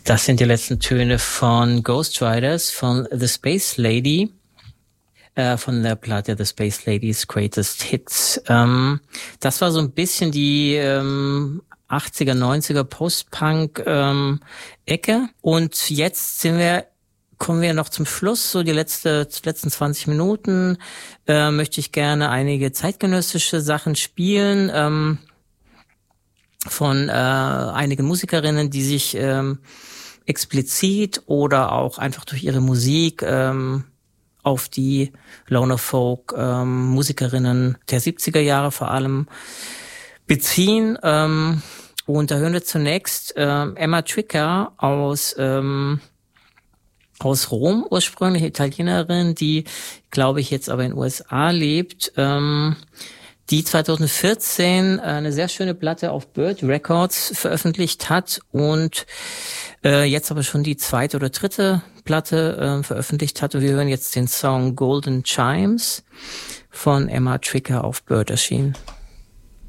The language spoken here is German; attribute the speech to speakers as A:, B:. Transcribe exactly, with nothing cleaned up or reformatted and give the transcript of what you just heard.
A: Das sind die letzten Töne von Ghost Riders, von The Space Lady, äh, von der Platte The Space Lady's Greatest Hits. Ähm, das war so ein bisschen die ähm, achtziger, neunziger Post-Punk-Ecke. Ähm, Und jetzt sind wir kommen wir noch zum Schluss, so die letzte, letzten zwanzig Minuten, äh, möchte ich gerne einige zeitgenössische Sachen spielen, ähm, von äh, einigen Musikerinnen, die sich ähm, explizit oder auch einfach durch ihre Musik ähm, auf die Loner Folk ähm, Musikerinnen der siebziger Jahre vor allem beziehen. Ähm, und da hören wir zunächst ähm, Emma Tricker aus ähm, aus Rom, ursprünglich Italienerin, die, glaube ich, jetzt aber in den U S A lebt, ähm, die zwanzig vierzehn eine sehr schöne Platte auf Bird Records veröffentlicht hat und äh, jetzt aber schon die zweite oder dritte Platte äh, veröffentlicht hat. Und wir hören jetzt den Song Golden Chimes von Emma Tricker auf Bird erschienen.